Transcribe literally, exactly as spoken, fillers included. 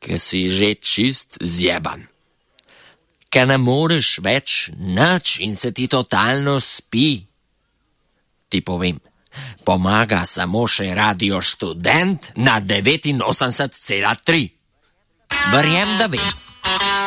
ki si že čist zjeban. Ka ne moreš več nič in se ti totalno spi. Ti povem, pomaga samo še Radio Študent na devetinosemdeset cela tri. Verjem, da vem.